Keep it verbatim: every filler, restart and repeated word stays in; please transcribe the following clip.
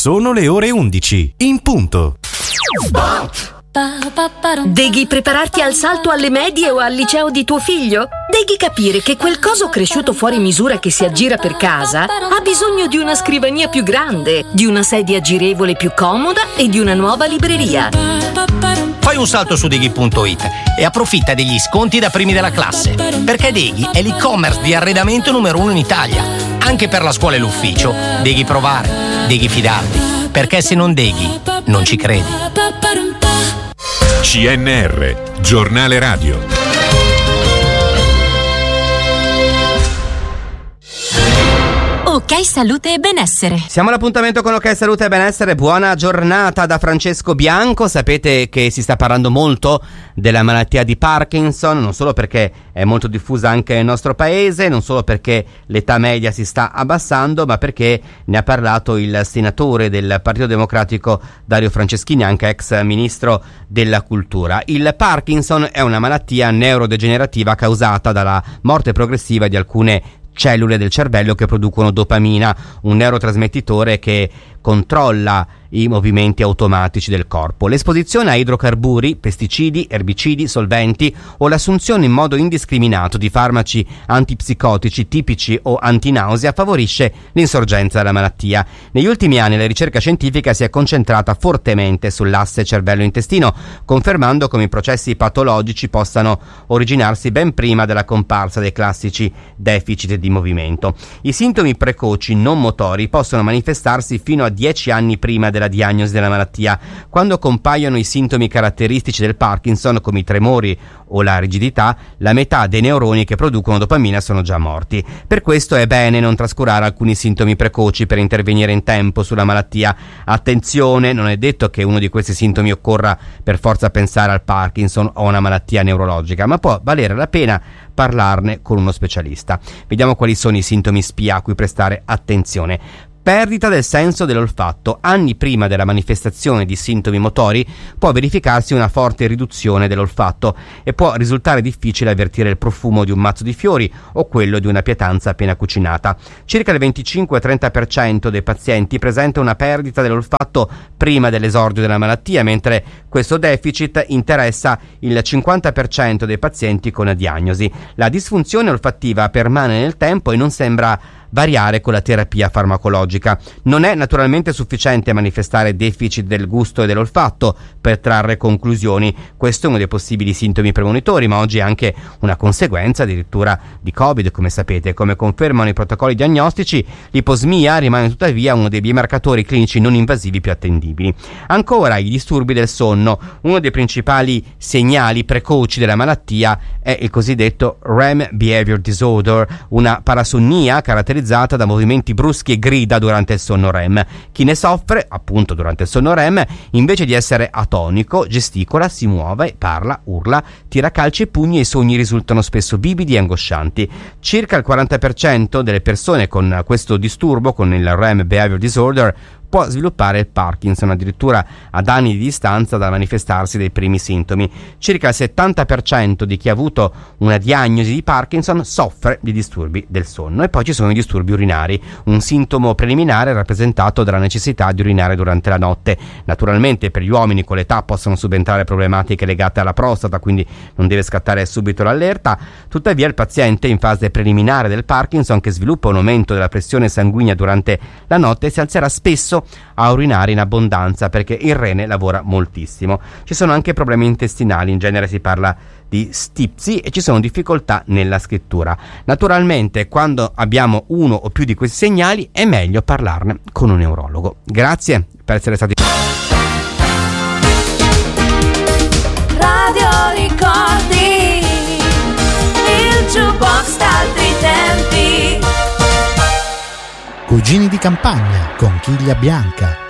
Sono le ore undici, in punto. Devi prepararti al salto alle medie o al liceo di tuo figlio? Devi capire che quel coso cresciuto fuori misura che si aggira per casa ha bisogno di una scrivania più grande, di una sedia girevole più comoda e di una nuova libreria. Fai un salto su Deghi punto it e approfitta degli sconti da primi della classe, perché Deghi è l'e-commerce di arredamento numero uno in Italia. Anche per la scuola e l'ufficio devi provare, devi fidarti, perché se non Deghi non ci credi. C N R, giornale radio. Ok Salute e Benessere. Siamo all'appuntamento con Ok Salute e Benessere. Buona giornata da Francesco Bianco. Sapete che si sta parlando molto della malattia di Parkinson, non solo perché è molto diffusa anche nel nostro paese, non solo perché l'età media si sta abbassando, ma perché ne ha parlato il senatore del Partito Democratico Dario Franceschini, anche ex ministro della cultura. Il Parkinson è una malattia neurodegenerativa causata dalla morte progressiva di alcune cellule del cervello che producono dopamina, un neurotrasmettitore che controlla i movimenti automatici del corpo. L'esposizione a idrocarburi, pesticidi, erbicidi, solventi o l'assunzione in modo indiscriminato di farmaci antipsicotici tipici o antinausea favorisce l'insorgenza della malattia. Negli ultimi anni la ricerca scientifica si è concentrata fortemente sull'asse cervello-intestino, confermando come i processi patologici possano originarsi ben prima della comparsa dei classici deficit di movimento. I sintomi precoci non motori possono manifestarsi fino a dieci anni prima della diagnosi della malattia. Quando compaiono i sintomi caratteristici del Parkinson, come i tremori o la rigidità, la metà dei neuroni che producono dopamina sono già morti. Per questo è bene non trascurare alcuni sintomi precoci per intervenire in tempo sulla malattia. Attenzione, non è detto che uno di questi sintomi occorra per forza pensare al Parkinson o a una malattia neurologica, ma può valere la pena parlarne con uno specialista. Vediamo quali sono i sintomi spia a cui prestare attenzione. Perdita del senso dell'olfatto. Anni prima della manifestazione di sintomi motori può verificarsi una forte riduzione dell'olfatto e può risultare difficile avvertire il profumo di un mazzo di fiori o quello di una pietanza appena cucinata. Circa il venticinque trenta per cento dei pazienti presenta una perdita dell'olfatto prima dell'esordio della malattia, mentre questo deficit interessa il cinquanta per cento dei pazienti con la diagnosi. La disfunzione olfattiva permane nel tempo e non sembra variare con la terapia farmacologica. Non è naturalmente sufficiente manifestare deficit del gusto e dell'olfatto per trarre conclusioni. Questo è uno dei possibili sintomi premonitori, ma oggi è anche una conseguenza addirittura di Covid, come sapete. Come confermano i protocolli diagnostici, l'iposmia rimane tuttavia uno dei biomarcatori clinici non invasivi più attendibili. Ancora, i disturbi del sonno. Uno dei principali segnali precoci della malattia è il cosiddetto R E M Behavior Disorder, una parasonnia caratterizzata da movimenti bruschi e grida durante il sonno R E M. Chi ne soffre, appunto durante il sonno R E M, invece di essere atonico, gesticola, si muove, parla, urla, tira calci e pugni e i sogni risultano spesso vividi e angoscianti. Circa il quaranta per cento delle persone con questo disturbo, con il R E M Behavior Disorder, può sviluppare il Parkinson addirittura ad anni di distanza dal manifestarsi dei primi sintomi. Circa il settanta per cento di chi ha avuto una diagnosi di Parkinson soffre di disturbi del sonno. E poi ci sono i disturbi urinari, un sintomo preliminare rappresentato dalla necessità di urinare durante la notte. Naturalmente per gli uomini con l'età possono subentrare problematiche legate alla prostata, quindi non deve scattare subito l'allerta. Tuttavia il paziente in fase preliminare del Parkinson, che sviluppa un aumento della pressione sanguigna durante la notte, si alzerà spesso a urinare in abbondanza perché il rene lavora moltissimo. Ci sono anche problemi intestinali, in genere si parla di stipsi e ci sono difficoltà nella scrittura. Naturalmente quando abbiamo uno o più di questi segnali è meglio parlarne con un neurologo. Grazie per essere stati Radio Ricordi, il jukebox d'altri tempi. Cugini di campagna, conchiglia bianca,